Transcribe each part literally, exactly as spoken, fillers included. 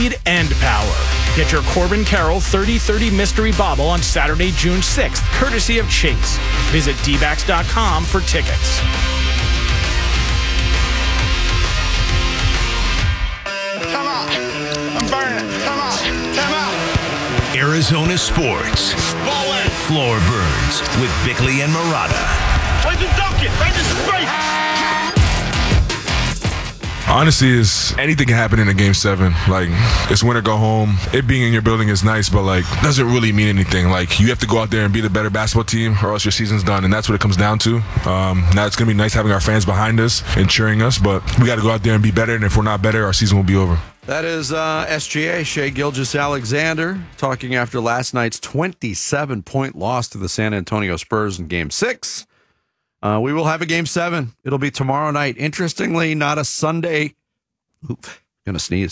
speed and power. Get your Corbin Carroll thirty thirty Mystery Bobble on Saturday, June sixth, courtesy of Chase. Visit D backs dot com for tickets. Come on. I'm burning. Come on. Come on. Arizona Sports. Floor Burns with Bickley and Marotta. Where's the dunking? Where's the space? Honestly, is anything can happen in a game seven. Like, it's win or go home. It being in your building is nice, but like, doesn't really mean anything. Like, you have to go out there and be the better basketball team, or else your season's done, and that's what it comes down to. Um, now it's gonna be nice having our fans behind us and cheering us, but we got to go out there and be better. And if we're not better, our season will be over. That is uh, S G A, Shai Gilgeous-Alexander, talking after last night's twenty-seven point loss to the San Antonio Spurs in Game six. Uh, we will have a Game seven. It'll be tomorrow night. Interestingly, not a Sunday. Oop, gonna sneeze.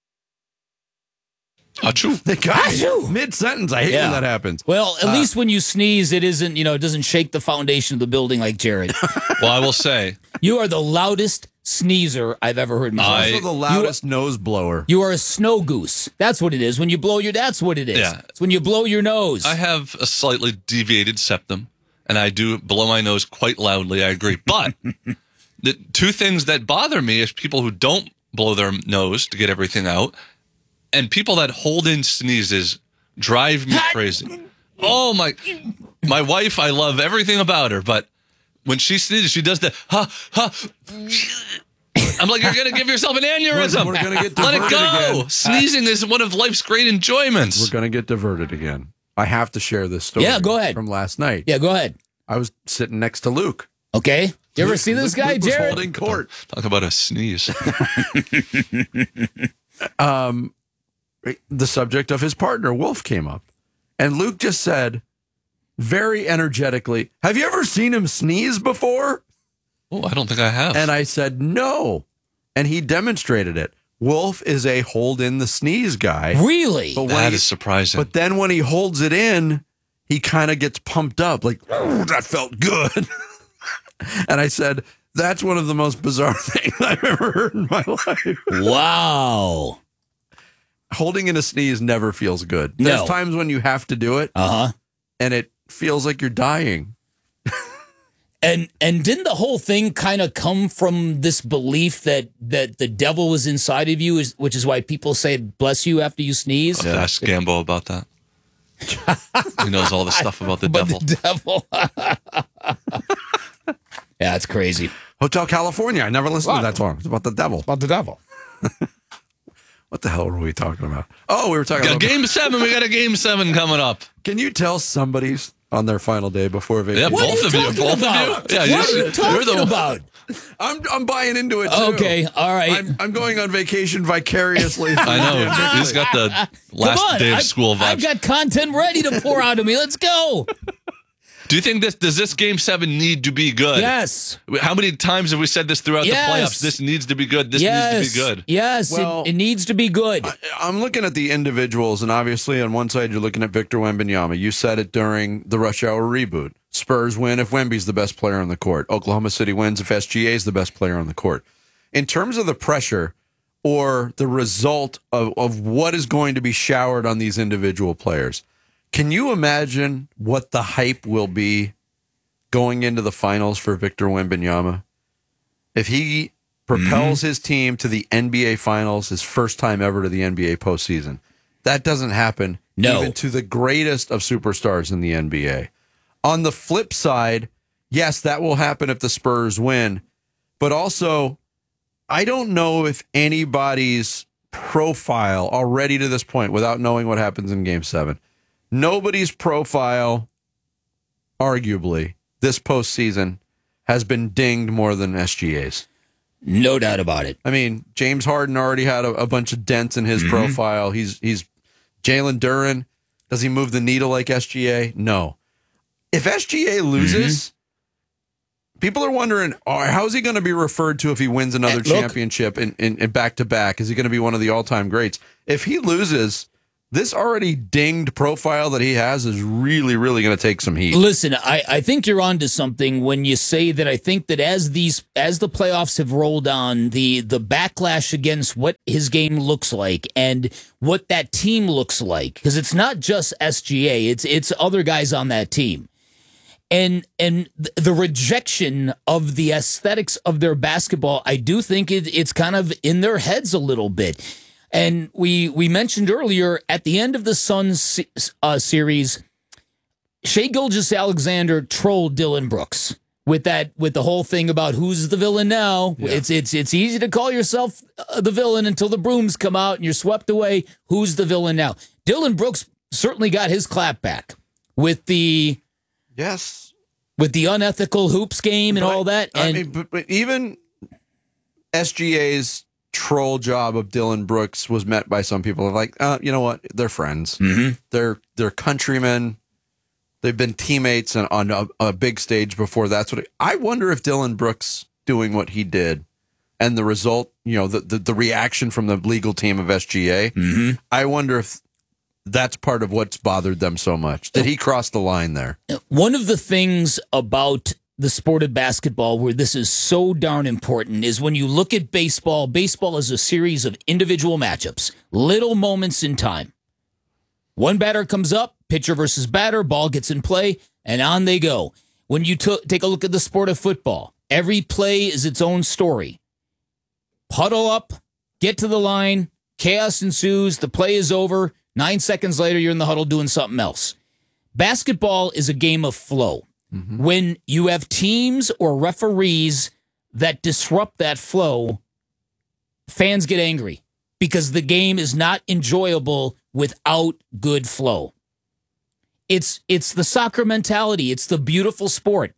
Achoo. They got Achoo. mid-sentence. I hate Yeah. when that happens. Well, at Uh, least when you sneeze, it isn't, you know, it doesn't shake the foundation of the building like Jared. Well, I will say, You are the loudest sneezer I've ever heard in my life. I- Also the loudest nose blower. You are a snow goose. That's what it is. When you blow your, that's what it is. Yeah. It's when you blow your nose. I have a slightly deviated septum, and I do blow my nose quite loudly. I agree. But the two things that bother me is people who don't blow their nose to get everything out, and people that hold in sneezes drive me crazy. Oh, my. My wife, I love everything about her, but when she sneezes, she does the ha, ha. I'm like, you're going to give yourself an aneurysm. We're, we're going to get Let diverted it go. again. Sneezing is one of life's great enjoyments. We're going to get diverted again. I have to share this story. Yeah, go ahead. From last night. yeah, go ahead. I was sitting next to Luke. Okay. You ever see this Luke- guy, Luke was Jared? holding court. Talk about a sneeze. um, the subject of his partner, Wolf, came up. And Luke just said, very energetically, have you ever seen him sneeze before? Oh, I don't think I have. And I said, no. And he demonstrated it. Wolf is a hold in the sneeze guy. Really? But when that he- is surprising. But then when he holds it in, he kind of gets pumped up, like, oh, that felt good. And I said, that's one of the most bizarre things I've ever heard in my life. Wow. Holding in a sneeze never feels good. No. There's times when you have to do it, Uh-huh. and it feels like you're dying. And and didn't the whole thing kind of come from this belief that that the devil was inside of you, is which is why people say bless you after you sneeze? I'll ask Gambo about that. He knows all the stuff about the But devil. the devil. Yeah, it's crazy. Hotel California. I never listened to that song. It's about the devil. About the devil. What the hell were we talking about? Oh, we were talking Got about game seven. We got a game seven coming up. Can you tell somebody's on their final day before Yeah, vacation? What both are of you you. talking Both about? of you. Yeah, What you're- are you you're talking the- about? I'm I'm buying into it too. Okay, all right. I'm, I'm going on vacation vicariously. I know. He's got the last Come on, day of I've- school vibes. I've got content ready to pour out of me. Let's go. Do you think this does this game seven need to be good? Yes. How many times have we said this throughout Yes. the playoffs? This needs to be good. This yes. needs to be good. Yes. Well, it, it needs to be good. I, I'm looking at the individuals, and obviously on one side you're looking at Victor Wembanyama. You said it during the Rush Hour reboot. Spurs win if Wemby's the best player on the court. Oklahoma City wins if S G A is the best player on the court. In terms of the pressure or the result of, of what is going to be showered on these individual players, can you imagine what the hype will be going into the finals for Victor Wembanyama? If he propels his team to the N B A Finals, his first time ever to the N B A postseason, that doesn't happen No. even to the greatest of superstars in the N B A. On the flip side, yes, that will happen if the Spurs win. But also, I don't know if anybody's profile already to this point, without knowing what happens in Game seven, nobody's profile, arguably, this postseason has been dinged more than S G A's. No doubt about it. I mean, James Harden already had a, a bunch of dents in his Mhm. profile. He's he's Jalen Duren. Does he move the needle like S G A? No. If S G A loses, people are wondering, oh, how is he going to be referred to if he wins another Eh, look. championship in, in, in back-to-back? Is he going to be one of the all-time greats? If he loses, this already dinged profile that he has is really, really going to take some heat. Listen, I, I think you're onto something when you say that I think that as these as the playoffs have rolled on, the the backlash against what his game looks like and what that team looks like, because it's not just S G A, it's it's other guys on that team. And and the rejection of the aesthetics of their basketball, I do think it, it's kind of in their heads a little bit. And we we mentioned earlier, at the end of the Suns uh, series, Shai Gilgeous-Alexander trolled Dillon Brooks with that with the whole thing about who's the villain now. Yeah. It's it's it's easy to call yourself the villain until the brooms come out and you're swept away. Who's the villain now? Dillon Brooks certainly got his clap back with the yes. With the unethical hoops game and but, all that. And I mean, but, but even S G A's troll job of Dillon Brooks was met by some people like, uh, you know what? They're friends. Mm-hmm. They're they're countrymen. They've been teammates on, on a, a big stage before. That's what it, I wonder if Dillon Brooks doing what he did and the result, you know, the, the, the reaction from the legal team of S G A, mm-hmm. I wonder if that's part of what's bothered them so much. Did he cross the line there? One of the things about the sport of basketball where this is so darn important is when you look at baseball, baseball is a series of individual matchups, little moments in time. One batter comes up, pitcher versus batter, ball gets in play, and on they go. When you t- take a look at the sport of football, every play is its own story. Huddle up, get to the line, chaos ensues, the play is over. Nine seconds later, you're in the huddle doing something else. Basketball is a game of flow. Mm-hmm. When you have teams or referees that disrupt that flow, fans get angry because the game is not enjoyable without good flow. It's it's the soccer mentality. It's the beautiful sport.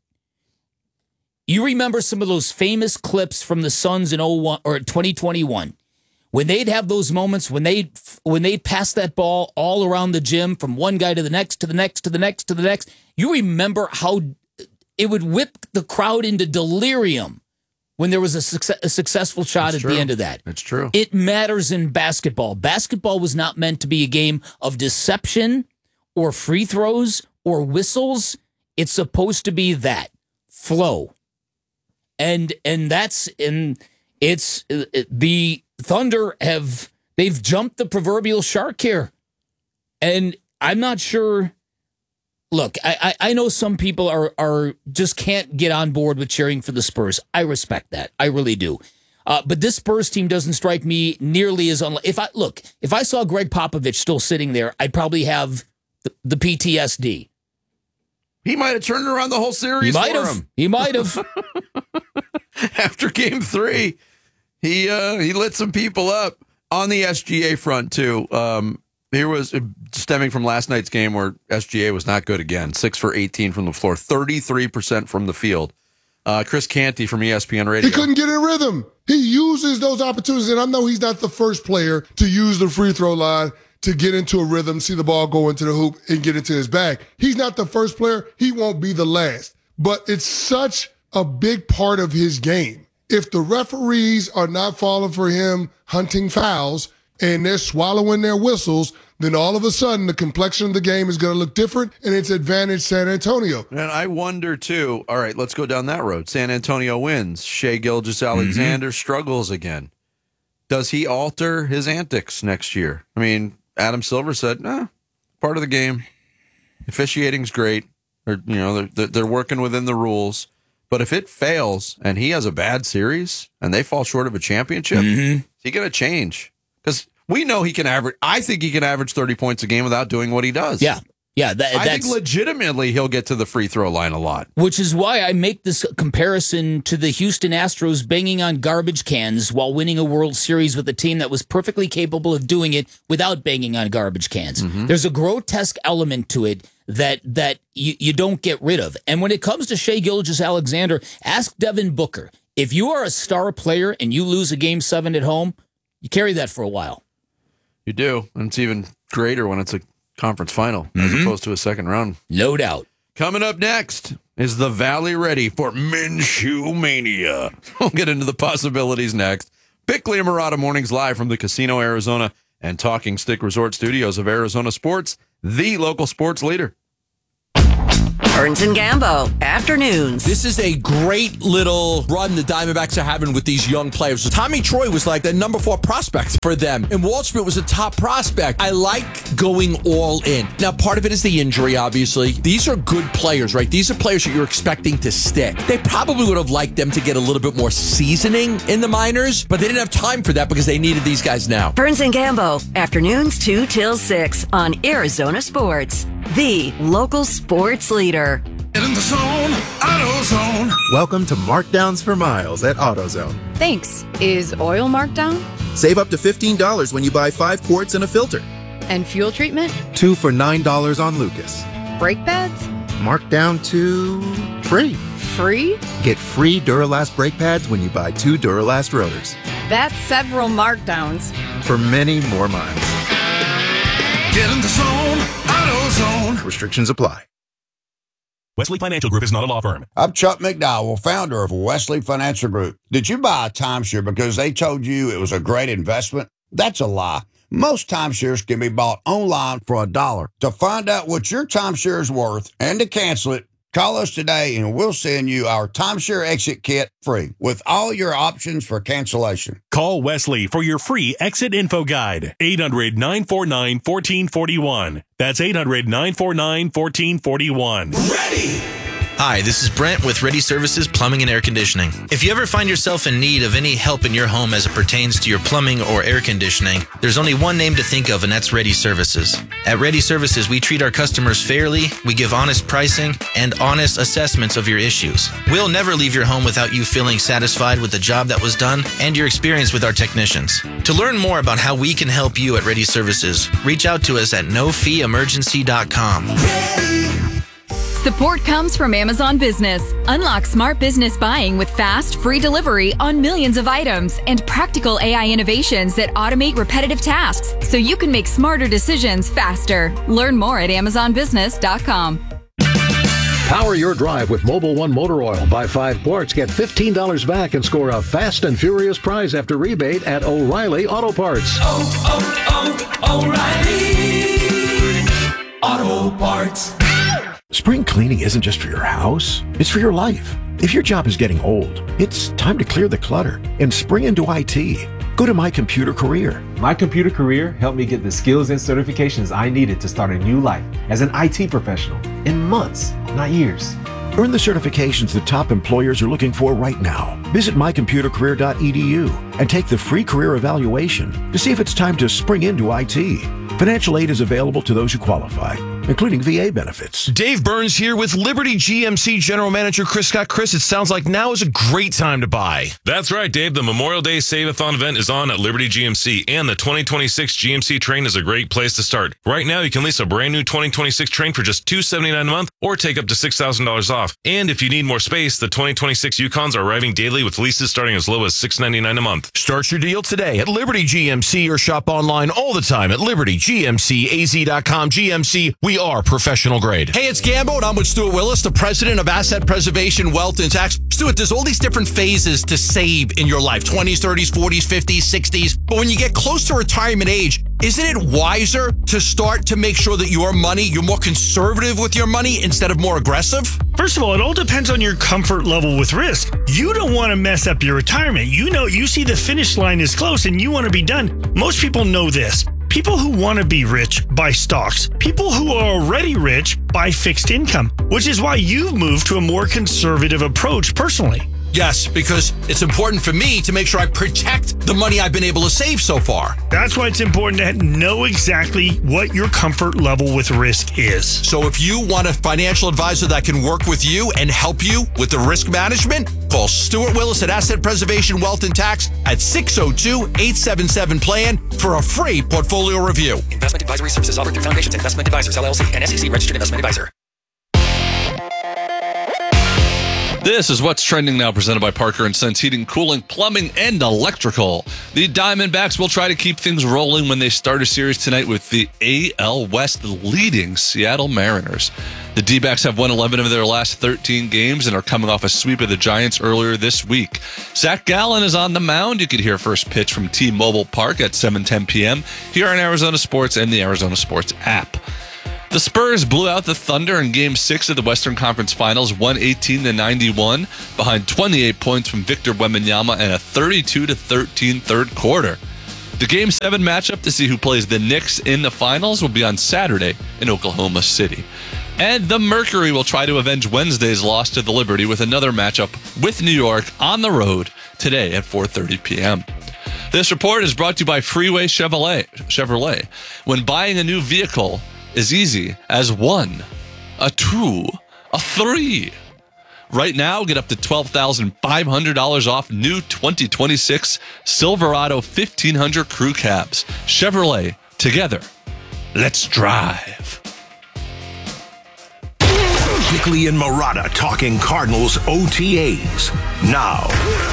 You remember some of those famous clips from the Suns in oh one or twenty twenty-one. When they'd have those moments, when they'd, when they'd pass that ball all around the gym from one guy to the next, to the next, to the next, to the next, you remember how it would whip the crowd into delirium when there was a, success, a successful shot That's at true. the end of that. It's true. It matters in basketball. Basketball was not meant to be a game of deception or free throws or whistles. It's supposed to be that, flow. And and that's, and it's it, the... Thunder have, they've jumped the proverbial shark here. And I'm not sure, look, I, I, I know some people are, are just can't get on board with cheering for the Spurs. I respect that. I really do. Uh, but this Spurs team doesn't strike me nearly as unlike, if I, look, if I saw Greg Popovich still sitting there, I'd probably have the, the P T S D. He might have turned around the whole series He might for have. him. He might have. After game three. He uh, he lit some people up on the S G A front, too. Um, here was uh, stemming from last night's game where S G A was not good again. six for eighteen from the floor, thirty-three percent from the field. Uh, Chris Canty from E S P N Radio. He couldn't get in rhythm. He uses those opportunities, and I know he's not the first player to use the free throw line to get into a rhythm, see the ball go into the hoop, and get into his bag. He's not the first player. He won't be the last. But it's such a big part of his game. If the referees are not falling for him hunting fouls and they're swallowing their whistles, then all of a sudden the complexion of the game is going to look different, and it's advantage San Antonio. And I wonder, too, all right, let's go down that road. San Antonio wins. Shai Gilgeous-Alexander mm-hmm. struggles again. Does he alter his antics next year? I mean, Adam Silver said, nah, part of the game. Officiating's great. They're, you know, they're, they're working within the rules. But if it fails and he has a bad series and they fall short of a championship, mm-hmm. is he going to change? Because we know he can average. I think he can average thirty points a game without doing what he does. Yeah. Yeah. That, I that's, think legitimately he'll get to the free throw line a lot. Which is why I make this comparison to the Houston Astros banging on garbage cans while winning a World Series with a team that was perfectly capable of doing it without banging on garbage cans. Mm-hmm. There's a grotesque element to it that that you, you don't get rid of. And when it comes to Shai Gilgeous-Alexander, ask Devin Booker. If you are a star player and you lose a game seven at home, you carry that for a while. You do. And it's even greater when it's a conference final mm-hmm. as opposed to a second round. No doubt. Coming up next, is the Valley ready for Minshew Mania? We'll get into the possibilities next. Bickley and Marotta mornings live from the Casino Arizona and Talking Stick Resort Studios of Arizona Sports, the local sports leader. Burns and Gambo, afternoons. This is a great little run the Diamondbacks are having with these young players. Tommy Troy was like the number four prospect for them, and Waldschmidt was a top prospect. I like going all in. Now, part of it is the injury, obviously. These are good players, right? These are players that you're expecting to stick. They probably would have liked them to get a little bit more seasoning in the minors, but they didn't have time for that because they needed these guys now. Burns and Gambo, afternoons two till six on Arizona Sports, the local sports leader. Get in the zone, AutoZone. Welcome to Markdowns for Miles at AutoZone. Thanks. Is oil marked down? Save up to fifteen dollars when you buy five quarts and a filter. And fuel treatment? Two for nine dollars on Lucas. Brake pads? Marked down to free. Free? Get free Duralast brake pads when you buy two Duralast rotors. That's several markdowns. For many more miles. Get in the zone, AutoZone. Restrictions apply. Wesley Financial Group is not a law firm. I'm Chuck McDowell, founder of Wesley Financial Group. Did you buy a timeshare because they told you it was a great investment? That's a lie. Most timeshares can be bought online for a dollar. To find out what your timeshare is worth and to cancel it, call us today and we'll send you our timeshare exit kit free with all your options for cancellation. Call Wesley for your free exit info guide. eight hundred, nine four nine, one four four one. That's eight hundred, nine four nine, one four four one. Ready! Hi, this is Brent with Ready Services Plumbing and Air Conditioning. If you ever find yourself in need of any help in your home as it pertains to your plumbing or air conditioning, there's only one name to think of, and that's Ready Services. At Ready Services, we treat our customers fairly, we give honest pricing, and honest assessments of your issues. We'll never leave your home without you feeling satisfied with the job that was done and your experience with our technicians. To learn more about how we can help you at Ready Services, reach out to us at no fee emergency dot com. Support comes from Amazon Business. Unlock smart business buying with fast, free delivery on millions of items and practical A I innovations that automate repetitive tasks so you can make smarter decisions faster. Learn more at amazon business dot com. Power your drive with Mobil one Motor Oil. Buy five quarts, get fifteen dollars back, and score a fast and furious prize after rebate at O'Reilly Auto Parts. Oh, oh, oh, O'Reilly Auto Parts. Spring cleaning isn't just for your house, it's for your life. If your job is getting old, it's time to clear the clutter and spring into I T. Go to My Computer Career. My Computer Career helped me get the skills and certifications I needed to start a new life as an I T professional in months, not years. Earn the certifications that top employers are looking for right now. Visit my computer career dot e d u and take the free career evaluation to see if it's time to spring into I T. Financial aid is available to those who qualify, including V A benefits. Dave Burns here with Liberty G M C General Manager Chris Scott. Chris, it sounds like now is a great time to buy. That's right, Dave. The Memorial Day Save-a-thon event is on at Liberty G M C, and the twenty twenty-six G M C Train is a great place to start. Right now, you can lease a brand new twenty twenty-six Train for just two hundred seventy-nine dollars a month or take up to six thousand dollars off. And if you need more space, the twenty twenty-six Yukons are arriving daily with leases starting as low as six hundred ninety-nine dollars a month. Start your deal today at Liberty G M C or shop online all the time at liberty g m c a z dot com. G M C, we are professional grade. Hey, it's Gambo, and I'm with Stuart Willis, the president of Asset Preservation, Wealth, and Tax. Stuart, there's all these different phases to save in your life, twenties, thirties, forties, fifties, sixties. But when you get close to retirement age, isn't it wiser to start to make sure that your money, you're more conservative with your money instead of more aggressive? First of all, it all depends on your comfort level with risk. You don't want to mess up your retirement. You know, you see the finish line is close and you want to be done. Most people know this. People who want to be rich buy stocks. People who are already rich buy fixed income, which is why you've moved to a more conservative approach personally. Yes, because it's important for me to make sure I protect the money I've been able to save so far. That's why it's important to know exactly what your comfort level with risk is. So if you want a financial advisor that can work with you and help you with the risk management, call Stuart Willis at Asset Preservation, Wealth, and Tax at six oh two, eight seven seven, plan for a free portfolio review. Investment advisory services offered through Foundations Investment Advisors, L L C, and S E C registered investment advisor. This is what's trending now, presented by Parker and Sons Heating, Cooling, Plumbing, and Electrical. The Diamondbacks will try to keep things rolling when they start a series tonight with the A L West leading Seattle Mariners. The D-backs have won eleven of their last thirteen games and are coming off a sweep of the Giants earlier this week. Zach Gallen is on the mound. You could hear first pitch from T-Mobile Park at seven ten p.m. here on Arizona Sports and the Arizona Sports app. The Spurs blew out the Thunder in Game six of the Western Conference Finals, one eighteen to ninety-one, behind twenty-eight points from Victor Wembanyama and a thirty-two to thirteen third quarter. The Game seven matchup to see who plays the Knicks in the finals will be on Saturday in Oklahoma City. And the Mercury will try to avenge Wednesday's loss to the Liberty with another matchup with New York on the road today at four thirty p.m. This report is brought to you by Freeway Chevrolet. Chevrolet. When buying a new vehicle is easy as one, a two, a three. Right now, get up to twelve thousand five hundred dollars off new twenty twenty-six Silverado fifteen hundred crew cabs. Chevrolet, together, let's drive. Bickley and Marotta talking Cardinals O T As now.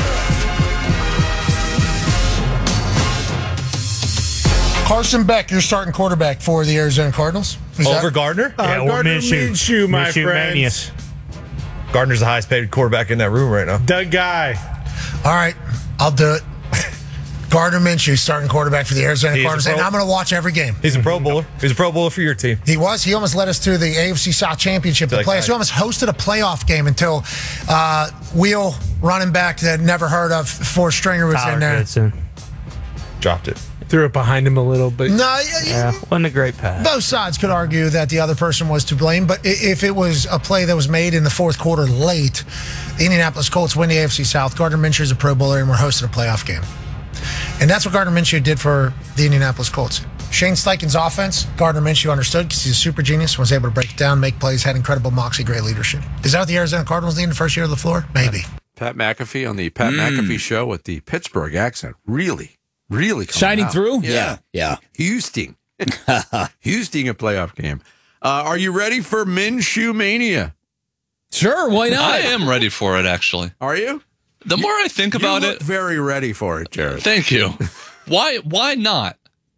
Carson Beck, your starting quarterback for the Arizona Cardinals. Is Over that- Gardner? Uh, or Gardner Minshew. Minshew, my Minshew friends. Manius. Gardner's the highest paid quarterback in that room right now. The guy. All right, I'll do it. Gardner Minshew, starting quarterback for the Arizona He's a Cardinals, pro- and I'm going to watch every game. He's a Pro Bowler. He's a Pro Bowler for your team. He was. He almost led us to the A F C South Championship, the Like playoffs. He almost hosted a playoff game until uh, Wheel running back that never heard of, four stringer was Tyler in there. Goodson. Dropped it. Threw it behind him a little, but No, yeah, wasn't a great pass. Both sides could argue that the other person was to blame, but i- if it was a play that was made in the fourth quarter late, the Indianapolis Colts win the A F C South. Gardner Minshew is a Pro Bowler, and we're hosting a playoff game. And that's what Gardner Minshew did for the Indianapolis Colts. Shane Steichen's offense, Gardner Minshew understood because he's a super genius, was able to break it down, make plays, had incredible moxie, great leadership. Is that what the Arizona Cardinals need in the first year of LaFleur? Maybe. Pat McAfee on the Pat Mm. McAfee show with the Pittsburgh accent. Really, really coming Shining out. through? Yeah, yeah. Houston. Houston, a playoff game. Uh, are you ready for Minshew Mania? Sure, why not? I am ready for it, actually. Are you? The more I think about you it, look very ready for it, Jared. Thank you. Why? Why not?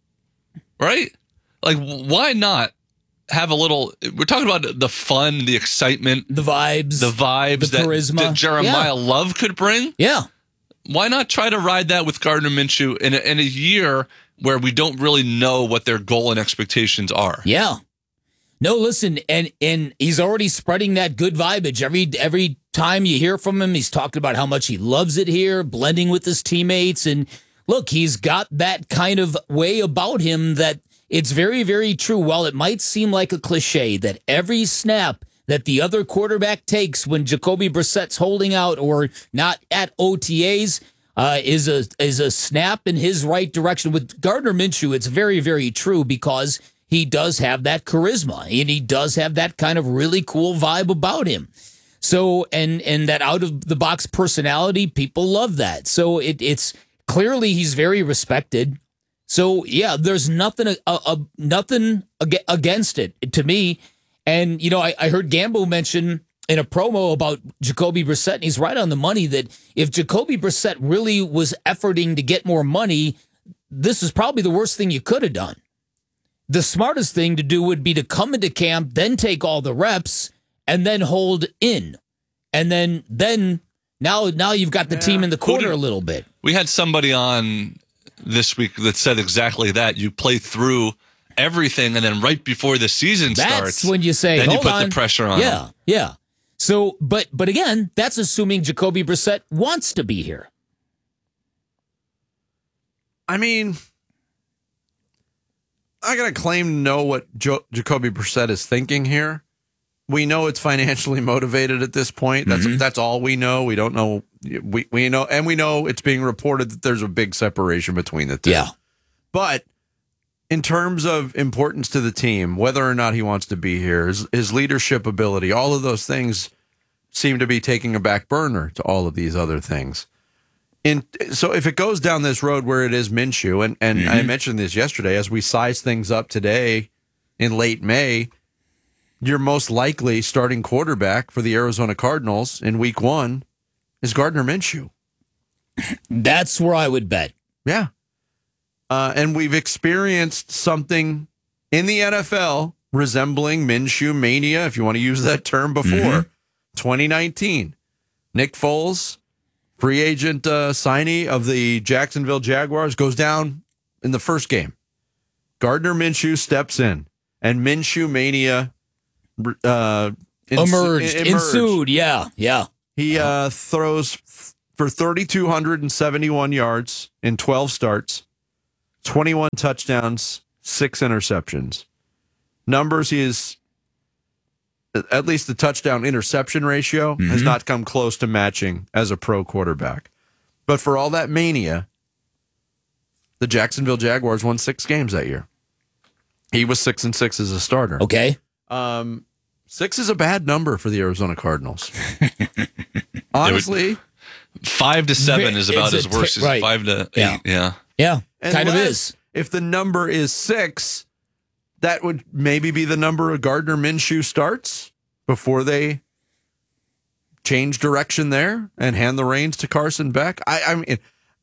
Right? Like, why not have a little? We're talking about the fun, the excitement, the vibes, the vibes the that, charisma. that Jeremiah Yeah. Love could bring. Yeah. Why not try to ride that with Gardner Minshew in a, in a year where we don't really know what their goal and expectations are? Yeah. No, listen, and and he's already spreading that good vibage. Every every time you hear from him, he's talking about how much he loves it here, blending with his teammates. And look, he's got that kind of way about him that it's very, very true. While it might seem like a cliche that every snap that the other quarterback takes when Jacoby Brissett's holding out or not at O T As uh, is a is a snap in his right direction. With Gardner Minshew, it's very, very true because he does have that charisma and he does have that kind of really cool vibe about him. So, and and that out of the box personality, people love that. So it, it's clearly he's very respected. So yeah, there's nothing uh, uh, nothing ag- against it to me. And you know, I, I heard Gambo mention in a promo about Jacoby Brissett, and he's right on the money that if Jacoby Brissett really was efforting to get more money, this is probably the worst thing you could have done. The smartest thing to do would be to come into camp, then take all the reps, and then hold in. And then then now now you've got the yeah. team in the corner a little bit. We had somebody on this week that said exactly that. You play through everything, and then right before the season that's starts, when you say, then you hold put on. the pressure on. Yeah, them. yeah. So, but but again, that's assuming Jacoby Brissett wants to be here. I mean, I got to claim to know what jo- Jacoby Brissett is thinking here. We know it's financially motivated at this point. That's mm-hmm. that's all we know. We don't know. We we know, and we know it's being reported that there's a big separation between the two. Yeah. But in terms of importance to the team, whether or not he wants to be here, his, his leadership ability, all of those things seem to be taking a back burner to all of these other things. And so if it goes down this road where it is Minshew, and, and mm-hmm. I mentioned this yesterday, as we size things up today in late May, your most likely starting quarterback for the Arizona Cardinals in week one is Gardner Minshew. That's where I would bet. Yeah. Uh, and we've experienced something in the N F L resembling Minshew mania, if you want to use that term, before. Mm-hmm. twenty nineteen. Nick Foles, free agent uh, signee of the Jacksonville Jaguars, goes down in the first game. Gardner Minshew steps in, and Minshew mania uh, ins- emerged, emerged, ensued. Yeah, yeah. He uh, throws for three thousand two hundred seventy-one yards in twelve starts, twenty-one touchdowns, six interceptions. Numbers he is, at least the touchdown interception ratio, mm-hmm. has not come close to matching as a pro quarterback. But for all that mania, the Jacksonville Jaguars won six games that year. He was six and six as a starter. Okay. Um, six is a bad number for the Arizona Cardinals. Honestly, five to seven is about It's as a worse t- as right. five to Yeah. eight. Yeah. Yeah, kind of Unless- is. If the number is six, that would maybe be the number of Gardner Minshew starts before they change direction there and hand the reins to Carson Beck. I, I mean,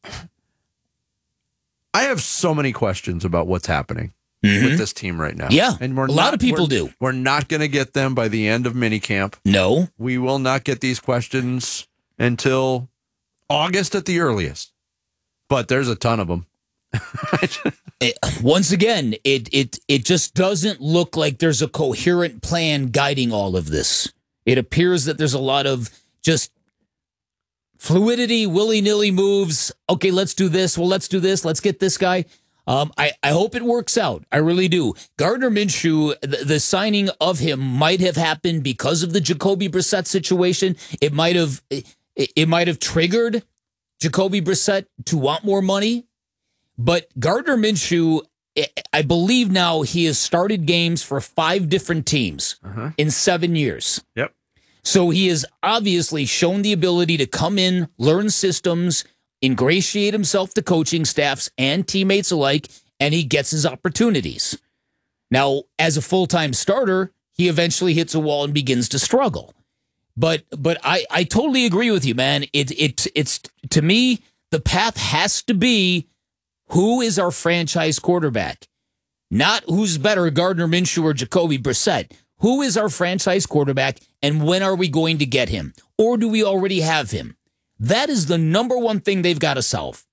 I have so many questions about what's happening Mm-hmm. with this team right now. Yeah, and we're a lot not- of people we're- do. We're not going to get them by the end of minicamp. No. We will not get these questions until August at the earliest. But there's a ton of them. It- once again, it it it just doesn't look like there's a coherent plan guiding all of this. It appears that there's a lot of just fluidity, willy-nilly moves. Okay, let's do this. Well, let's do this. Let's get this guy. Um, I, I hope it works out. I really do. Gardner Minshew, the, the signing of him might have happened because of the Jacoby Brissett situation. It might have it, it might have triggered Jacoby Brissett to want more money. But Gardner Minshew, I believe now he has started games for five different teams uh-huh. in seven years. Yep. So he has obviously shown the ability to come in, learn systems, ingratiate himself to coaching staffs and teammates alike, and he gets his opportunities. Now, as a full-time starter, he eventually hits a wall and begins to struggle. But but I, I totally agree with you, man. It it it's to me, the path has to be who is our franchise quarterback? Not who's better, Gardner Minshew or Jacoby Brissett. Who is our franchise quarterback, and when are we going to get him? Or do we already have him? That is the number one thing they've got to solve.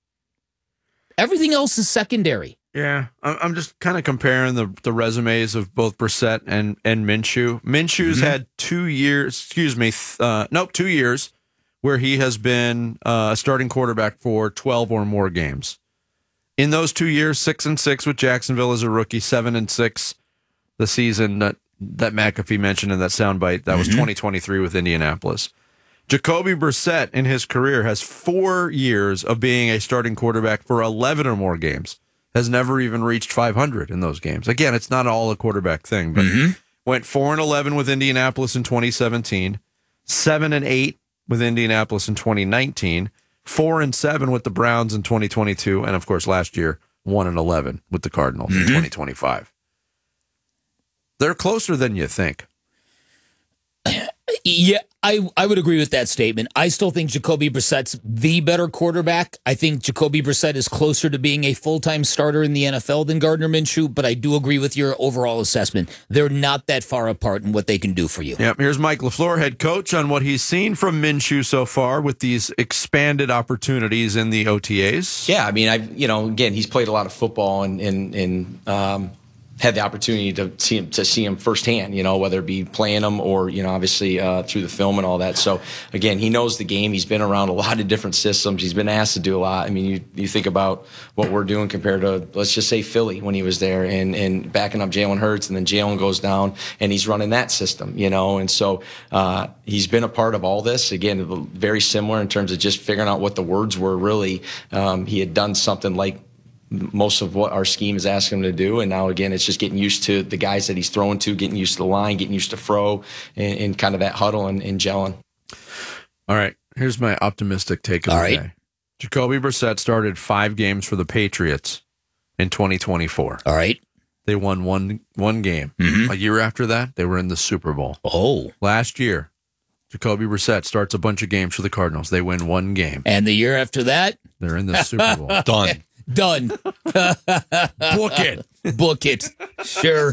Everything else is secondary. Yeah, I- I'm just kind of comparing the, the resumes of both Brissett and, and Minshew. Minshew's Mm-hmm. had two years, excuse me, th- uh, nope, two years where he has been uh, a starting quarterback for twelve or more games. In those two years, six and six with Jacksonville as a rookie, seven and six the season that, that McAfee mentioned in that soundbite. That was mm-hmm. twenty twenty-three with Indianapolis. Jacoby Brissett in his career has four years of being a starting quarterback for eleven or more games. Has never even reached five hundred in those games. Again, it's not all a quarterback thing, but mm-hmm. went four and eleven with Indianapolis in twenty seventeen, seven and eight with Indianapolis in twenty nineteen, four and seven with the Browns in twenty twenty-two, and of course last year one and eleven with the Cardinals mm-hmm. in twenty twenty-five. They're closer than you think. Yeah, I, I would agree with that statement. I still think Jacoby Brissett's the better quarterback. I think Jacoby Brissett is closer to being a full-time starter in the N F L than Gardner Minshew, but I do agree with your overall assessment. They're not that far apart in what they can do for you. Yep. Here's Mike LaFleur, head coach, on what he's seen from Minshew so far with these expanded opportunities in the O T As. Yeah, I mean, I you know, again, he's played a lot of football and and and um, had the opportunity to see him to see him firsthand, you know, whether it be playing him or, you know, obviously uh, through the film and all that. So again, he knows the game. He's been around a lot of different systems. He's been asked to do a lot. I mean, you you think about what we're doing compared to, let's just say, Philly when he was there and and backing up Jalen Hurts, and then Jalen goes down and he's running that system, you know. And so uh, he's been a part of all this. Again, very similar in terms of just figuring out what the words were. Really, um, he had done something like most of what our scheme is asking him to do. And now, again, it's just getting used to the guys that he's throwing to, getting used to the line, getting used to Fro, and, and kind of that huddle and, and gelling. All right. Here's my optimistic take of All the right. day. Jacoby Brissett started five games for the Patriots in twenty twenty-four. All right. they won one one game. Mm-hmm. A year after that, they were in the Super Bowl. Oh. Last year, Jacoby Brissett starts a bunch of games for the Cardinals. They win one game. And the year after that? They're in the Super Bowl. Done. Done. Book it. Book it. Sure.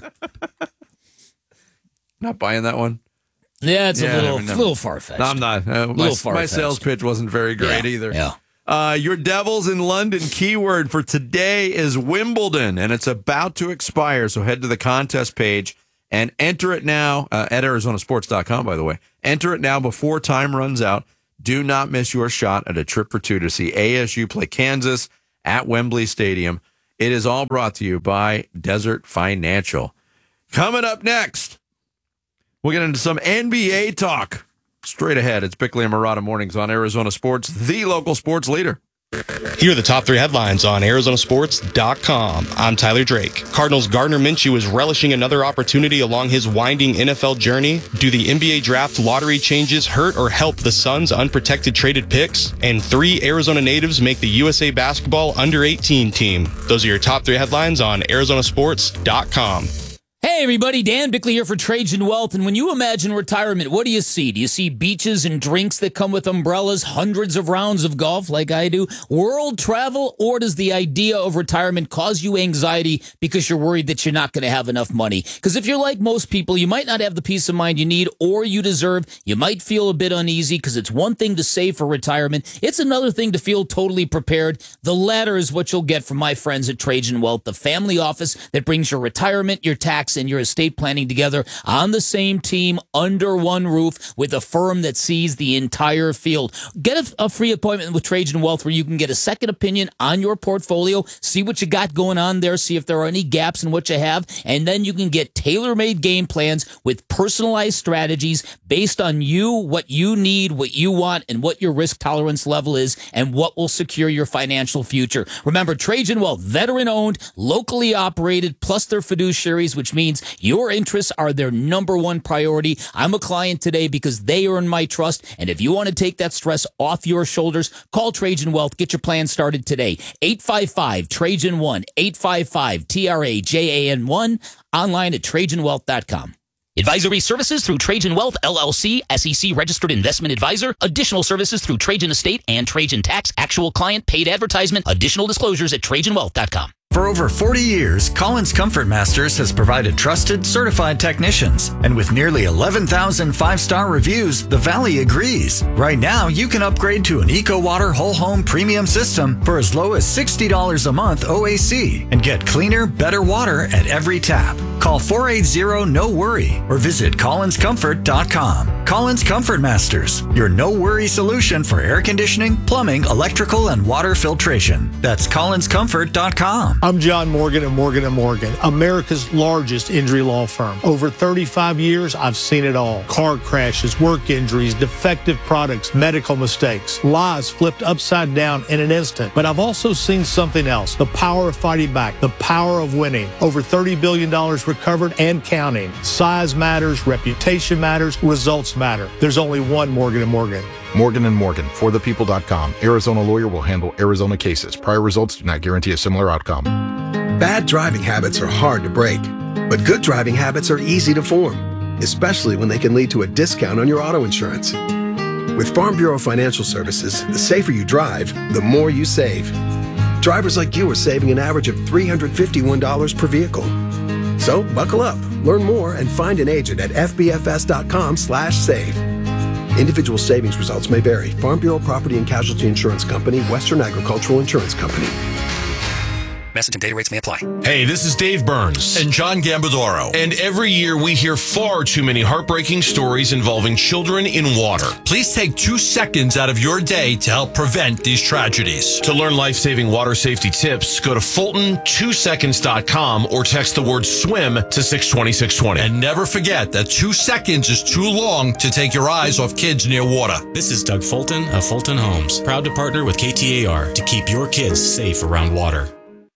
Not buying that one? Yeah, it's Yeah, a little, I mean, little far-fetched. No, I'm not. Uh, my, Little my far-fetched. sales pitch wasn't very great Yeah, either. yeah. Uh, your Devils in London keyword for today is Wimbledon, and it's about to expire. So head to the contest page and enter it now uh, at Arizona Sports dot com, by the way. Enter it now before time runs out. Do not miss your shot at a trip for two to see A S U play Kansas at Wembley Stadium. It is all brought to you by Desert Financial. Coming up next, we'll get into some N B A talk. Straight ahead, it's Bickley and Murata Mornings on Arizona Sports, the local sports leader. Here are the top three headlines on Arizona Sports dot com. I'm Tyler Drake. Cardinals' Gardner Minshew is relishing another opportunity along his winding N F L journey. Do the N B A draft lottery changes hurt or help the Suns' unprotected traded picks? And three Arizona natives make the U S A Basketball under eighteen team. Those are your top three headlines on Arizona Sports dot com. Hey everybody, Dan Bickley here for Trajan Wealth. And when you imagine retirement, what do you see? Do you see beaches and drinks that come with umbrellas, hundreds of rounds of golf like I do, world travel, or does the idea of retirement cause you anxiety because you're worried that you're not going to have enough money? Because if you're like most people, you might not have the peace of mind you need or you deserve. You might feel a bit uneasy because it's one thing to save for retirement. It's another thing to feel totally prepared. The latter is what you'll get from my friends at Trajan Wealth, the family office that brings your retirement, your tax, and your estate planning together on the same team under one roof with a firm that sees the entire field. Get a, a free appointment with Trajan Wealth where you can get a second opinion on your portfolio, see what you got going on there, see if there are any gaps in what you have, and then you can get tailor-made game plans with personalized strategies based on you, what you need, what you want, and what your risk tolerance level is, and what will secure your financial future. Remember, Trajan Wealth, veteran-owned, locally operated, plus their fiduciaries, which means your interests are their number one priority. I'm a client today because they earn my trust. And if you want to take that stress off your shoulders, call Trajan Wealth. Get your plan started today. eight five five, Trajan one, eight five five, T R A J A N one, online at Trajan Wealth dot com. Advisory services through Trajan Wealth, L L C, S E C registered investment advisor. Additional services through Trajan Estate and Trajan Tax. Actual client paid advertisement. Additional disclosures at Trajan Wealth dot com. For over forty years, Collins Comfort Masters has provided trusted, certified technicians. And with nearly eleven thousand five-star reviews, the Valley agrees. Right now, you can upgrade to an EcoWater Whole Home Premium System for as low as sixty dollars a month O A C and get cleaner, better water at every tap. Call four eight zero, no worry or visit Collins Comfort dot com. Collins Comfort Masters, your no-worry solution for air conditioning, plumbing, electrical, and water filtration. That's Collins Comfort dot com. I'm John Morgan at Morgan and Morgan, America's largest injury law firm. Over thirty-five years, I've seen it all. Car crashes, work injuries, defective products, medical mistakes, lies flipped upside down in an instant. But I've also seen something else, the power of fighting back, the power of winning. Over thirty billion dollars recovered and counting. Size matters, reputation matters, results matter. There's only one Morgan and Morgan. Morgan and Morgan, for the people dot com. Arizona lawyer will handle Arizona cases. Prior results do not guarantee a similar outcome. Bad driving habits are hard to break, but good driving habits are easy to form, especially when they can lead to a discount on your auto insurance. With Farm Bureau Financial Services, the safer you drive, the more you save. Drivers like you are saving an average of three hundred fifty-one dollars per vehicle. So buckle up, learn more, and find an agent at F B F S dot com slash save. Individual savings results may vary. Farm Bureau Property and Casualty Insurance Company, Western Agricultural Insurance Company. Message and data rates may apply. Hey, this is Dave Burns. And John Gambadoro. And every year we hear far too many heartbreaking stories involving children in water. Please take two seconds out of your day to help prevent these tragedies. To learn life-saving water safety tips, go to Fulton two seconds dot com or text the word SWIM to six two six two zero. And never forget that two seconds is too long to take your eyes off kids near water. This is Doug Fulton of Fulton Homes, proud to partner with K T A R to keep your kids safe around water.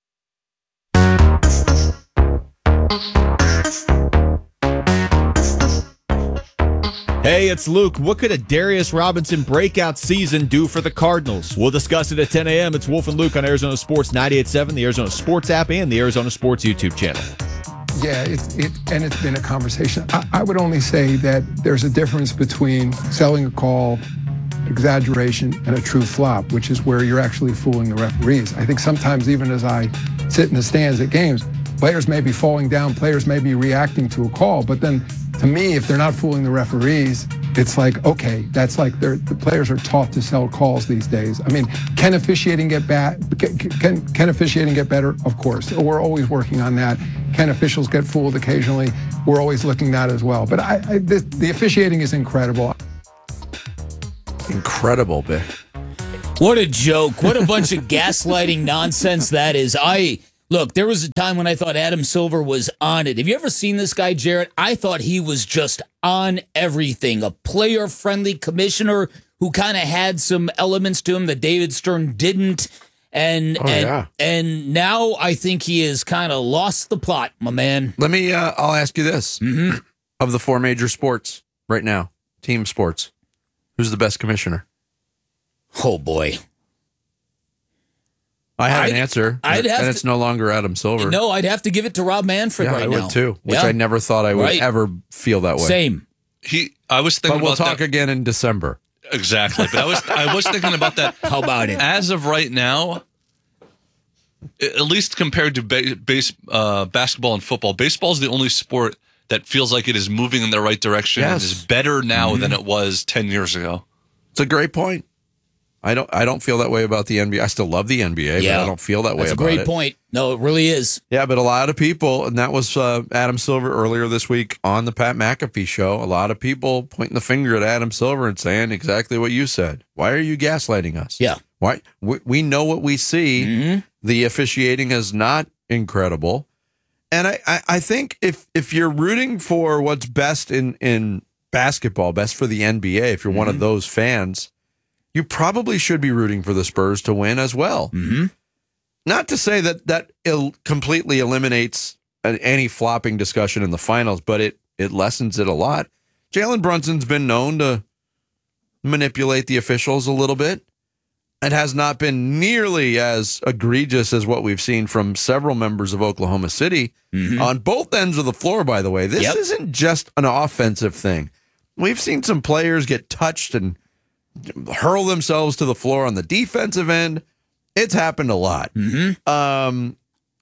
Hey, it's Luke. What could a Darius Robinson breakout season do for the Cardinals? We'll discuss it at ten a.m. It's Wolf and Luke on Arizona Sports ninety-eight point seven, the Arizona Sports app, and the Arizona Sports YouTube channel. Yeah, it's it, and it's been a conversation. I, I would only say that there's a difference between selling a call, exaggeration, and a true flop, which is where you're actually fooling the referees. I think sometimes, even as I sit in the stands at games, players may be falling down, players may be reacting to a call, but then to me, if they're not fooling the referees, it's like, okay, that's like they're, the players are taught to sell calls these days. I mean, can officiating get bad? Can, can, can officiating get better? Of course. We're always working on that. Can officials get fooled occasionally? We're always looking at that as well. But I, I the, the officiating is incredible. Incredible, Vic. What a joke. What a bunch of gaslighting nonsense that is. I Look, there was a time when I thought Adam Silver was on it. Have you ever seen this guy, Jarrett? I thought he was just on everything. A player-friendly commissioner who kind of had some elements to him that David Stern didn't. And oh, and, yeah. and now I think he has kind of lost the plot, my man. Let me, uh, I'll ask you this. Mm-hmm. Of the four major sports right now, team sports, who's the best commissioner? Oh, boy. I have I'd, an answer, I'd have and it's to, no longer Adam Silver. No, I'd have to give it to Rob Manfred yeah, right I now. I would too, which yeah. I never thought I would right. ever feel that way. Same. He, I was thinking but we'll about talk that. again in December. Exactly, but I was I was thinking about that. How about it? As of right now, at least compared to ba- base, uh, basketball and football, baseball is the only sport that feels like it is moving in the right direction yes. and is better now mm-hmm. than it was ten years ago. It's a great point. I don't I don't feel that way about the N B A. I still love the N B A, yeah. but I don't feel that way That's about it. That's a great point. No, it really is. Yeah, but a lot of people, and that was uh, Adam Silver earlier this week on the Pat McAfee show, a lot of people pointing the finger at Adam Silver and saying exactly what you said. Why are you gaslighting us? Yeah. Why? We, we know what we see. Mm-hmm. The officiating is not incredible. And I, I, I think if if you're rooting for what's best in, in basketball, best for the N B A, if you're mm-hmm. one of those fans, you probably should be rooting for the Spurs to win as well. Mm-hmm. Not to say that that il- completely eliminates an, any flopping discussion in the finals, but it, it lessens it a lot. Jalen Brunson's been known to manipulate the officials a little bit. It has not been nearly as egregious as what we've seen from several members of Oklahoma City mm-hmm. on both ends of the floor, by the way. This yep. isn't just an offensive thing. We've seen some players get touched and hurl themselves to the floor on the defensive end. It's happened a lot. Mm-hmm. Um,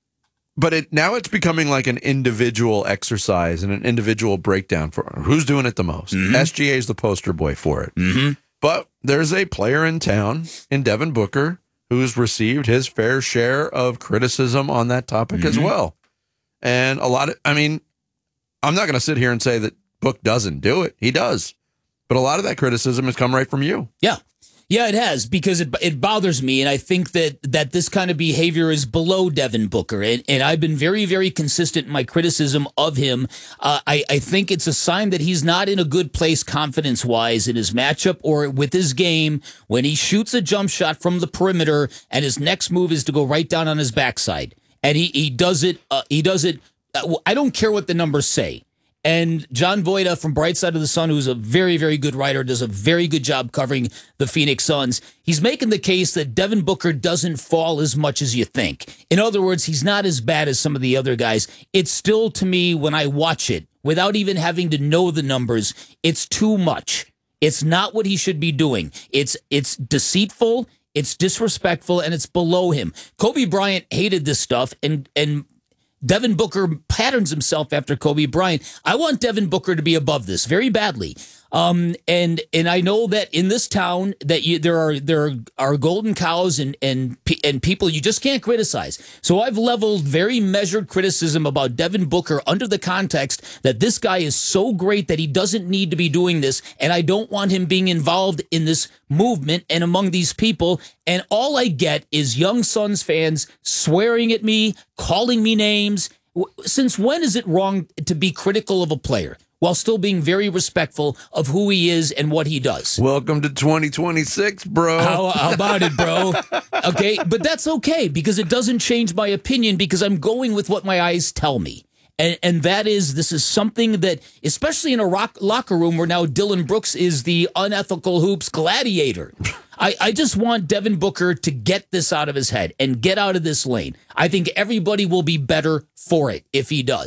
but it now it's becoming like an individual exercise and an individual breakdown for who's doing it the most. Mm-hmm. S G A is the poster boy for it. Mm-hmm. But there's a player in town in Devin Booker who's received his fair share of criticism on that topic mm-hmm. as well. And a lot of, I mean, I'm not going to sit here and say that Book doesn't do it. He does. But a lot of that criticism has come right from you. Yeah. Yeah, it has, because it it bothers me, and I think that, that this kind of behavior is below Devin Booker, and, and I've been very, very consistent in my criticism of him. Uh, I, I think it's a sign that he's not in a good place confidence-wise in his matchup or with his game when he shoots a jump shot from the perimeter and his next move is to go right down on his backside. And he, he does it, uh, he does it, uh, I don't care what the numbers say. And John Voida from Bright Side of the Sun, who's a very, very good writer, does a very good job covering the Phoenix Suns. He's making the case that Devin Booker doesn't fall as much as you think. In other words, he's not as bad as some of the other guys. It's still, to me, when I watch it, without even having to know the numbers, it's too much. It's not what he should be doing. It's it's deceitful, it's disrespectful, and it's below him. Kobe Bryant hated this stuff, and and Devin Booker patterns himself after Kobe Bryant. I want Devin Booker to be above this very badly. Um, and and I know that in this town that you, there are there are golden cows and and and people you just can't criticize. So I've leveled very measured criticism about Devin Booker under the context that this guy is so great that he doesn't need to be doing this, and I don't want him being involved in this movement and among these people. And all I get is young Suns fans swearing at me, calling me names. Since when is it wrong to be critical of a player while still being very respectful of who he is and what he does? Welcome to twenty twenty-six, bro. How, how about it, bro? Okay, but that's okay because it doesn't change my opinion because I'm going with what my eyes tell me. And and that is, this is something that, especially in a rock, locker room where now Dylan Brooks is the unethical hoops gladiator. I, I just want Devin Booker to get this out of his head and get out of this lane. I think everybody will be better for it if he does.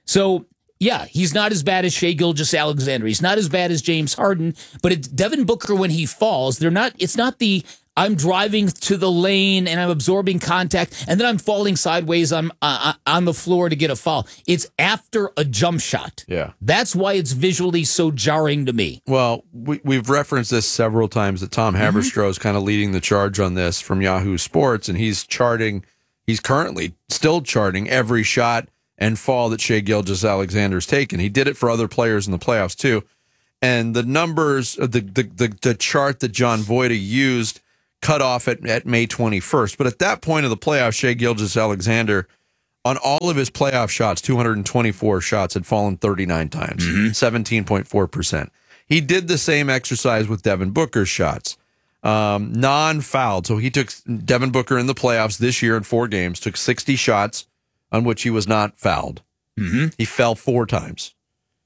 So, yeah, he's not as bad as Shai Gilgeous-Alexander. He's not as bad as James Harden. But it's Devin Booker, when he falls, they're not. It's not the I'm driving to the lane and I'm absorbing contact and then I'm falling sideways on uh, on the floor to get a foul. It's after a jump shot. Yeah. That's why it's visually so jarring to me. Well, we, we've referenced this several times that Tom Haberstroh is kind of leading the charge on this from Yahoo Sports, and he's charting, he's currently still charting every shot and fall that Shai Gilgeous-Alexander's taken. He did it for other players in the playoffs too. And the numbers, the the the, the chart that John Voida used cut off at, at May twenty-first. But at that point of the playoffs, Shai Gilgeous-Alexander, on all of his playoff shots, two hundred twenty-four shots, had fallen thirty-nine times, mm-hmm. seventeen point four percent. He did the same exercise with Devin Booker's shots, um, non-fouled. So he took Devin Booker in the playoffs this year in four games, took sixty shots on which he was not fouled. Mm-hmm. He fell four times.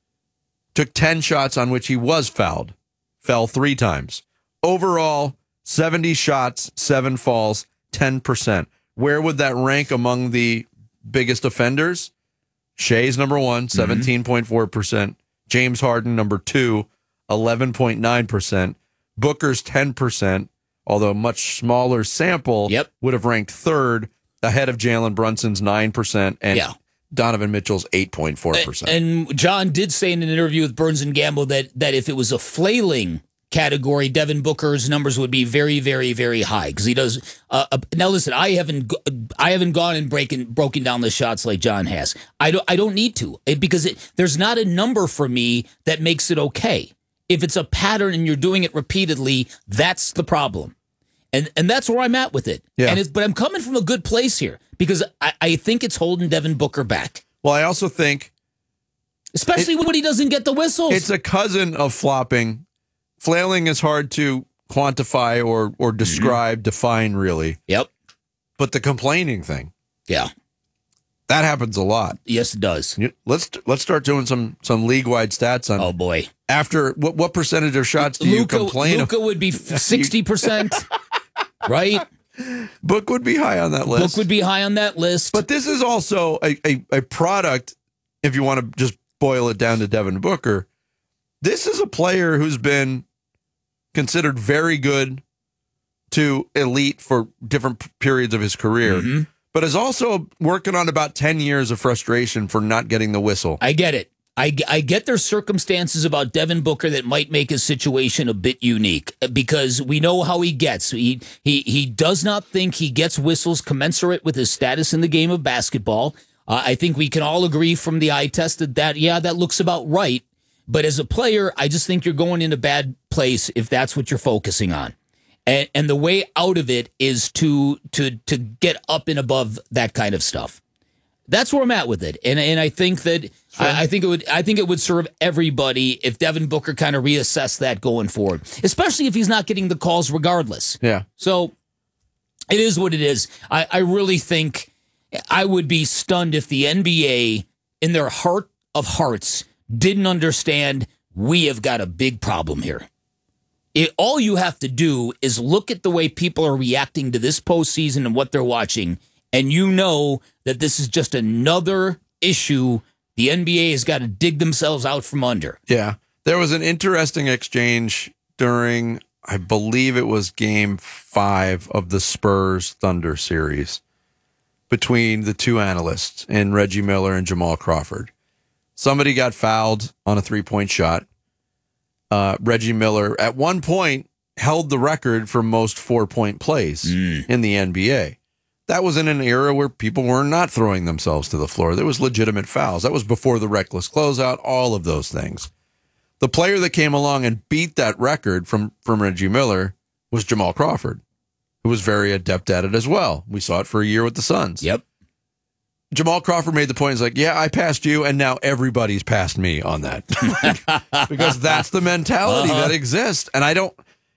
Took ten shots on which he was fouled, fell three times. Overall, seventy shots, seven falls, ten percent. Where would that rank among the biggest offenders? Shai's number one, seventeen point four percent. James Harden, number two, eleven point nine percent. Booker's ten percent, although a much smaller sample, yep. would have ranked third, ahead of Jalen Brunson's nine percent and yeah. Donovan Mitchell's eight point four percent. And John did say in an interview with Burns and Gamble that, that if it was a flailing category, Devin Booker's numbers would be very, very, very high because he does. Uh, uh, now, listen, I haven't, I haven't gone and breaking, broken down the shots like John has. I don't, I don't need to it, because it, there's not a number for me that makes it okay. If it's a pattern and you're doing it repeatedly, that's the problem, and and that's where I'm at with it. Yeah. And it's, but I'm coming from a good place here because I, I think it's holding Devin Booker back. Well, I also think, especially it, when he doesn't get the whistles, it's a cousin of flopping. Flailing is hard to quantify or or describe, mm-hmm. define, really. Yep. But the complaining thing, yeah, that happens a lot. Yes, it does. Let's let's start doing some some league wide stats on. Oh boy! After what what percentage of shots do Luka, you complain? Luka would be sixty percent, right? Book would be high on that list. Book would be high on that list. But this is also a a, a product. If you want to just boil it down to Devin Booker, this is a player who's been considered very good to elite for different periods of his career, mm-hmm. but is also working on about ten years of frustration for not getting the whistle. I get it. I, I get there's circumstances about Devin Booker that might make his situation a bit unique because we know how he gets. He, he, he does not think he gets whistles commensurate with his status in the game of basketball. Uh, I think we can all agree from the eye test that, that, yeah, that looks about right. But as a player, I just think you're going in a bad place if that's what you're focusing on. And, and the way out of it is to to to get up and above that kind of stuff. That's where I'm at with it. And and I think that I, I think it would I think it would serve everybody if Devin Booker kind of reassessed that going forward, especially if he's not getting the calls regardless. Yeah. So it is what it is. I, I really think I would be stunned if the N B A, in their heart of hearts, didn't understand we have got a big problem here. It, all you have to do is look at the way people are reacting to this postseason and what they're watching, and you know that this is just another issue the N B A has got to dig themselves out from under. Yeah. There was an interesting exchange during, I believe it was game five of the Spurs Thunder series between the two analysts and Reggie Miller and Jamal Crawford. Somebody got fouled on a three-point shot. Uh, Reggie Miller, at one point, held the record for most four-point plays mm. in the N B A. That was in an era where people were not throwing themselves to the floor. There was legitimate fouls. That was before the reckless closeout, all of those things. The player that came along and beat that record from, from Reggie Miller was Jamal Crawford, who was very adept at it as well. We saw it for a year with the Suns. Yep. Jamal Crawford made the point, he's like, yeah, I passed you, and now everybody's passed me on that. Because that's the mentality uh-huh. that exists. And I don't...